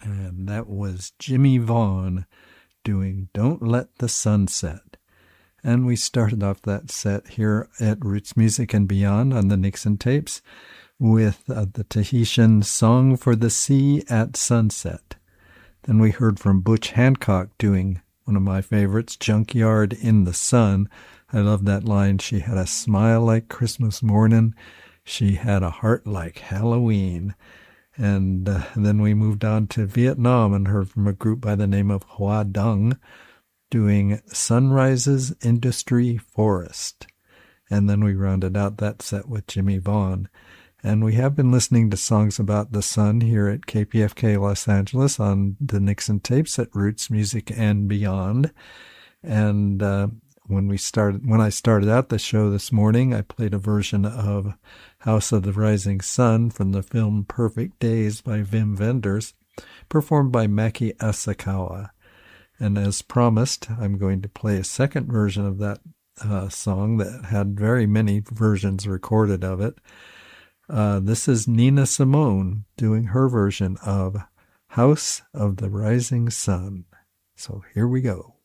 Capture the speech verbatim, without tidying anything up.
And that was Jimmy Vaughn doing Don't Let the Sun Set. And we started off that set here at Roots Music and Beyond on the Nixon tapes with uh, the Tahitian Song for the Sea at Sunset. Then we heard from Butch Hancock doing one of my favorites, Junkyard in the Sun. I love that line. She had a smile like Christmas morning. She had a heart like Halloween. And uh, then we moved on to Vietnam and heard from a group by the name of Hoa Dung doing Sunrises Industry Forest. And then we rounded out that set with Jimmy Vaughn. And we have been listening to songs about the sun here at K P F K Los Angeles on the Nixon tapes at Roots Music and Beyond. And uh, when we started, when I started out the show this morning, I played a version of House of the Rising Sun from the film Perfect Days by Wim Wenders, performed by Maki Asakawa. And as promised, I'm going to play a second version of that uh, song that had very many versions recorded of it. Uh, this is Nina Simone doing her version of House of the Rising Sun. So here we go.